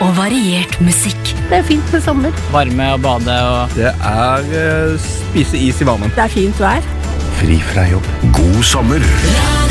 og variert musikk. Det fint for sommer. Varme og bade og... Det spise is i varmen. Det fint vær. Fri fra jobb. God sommer.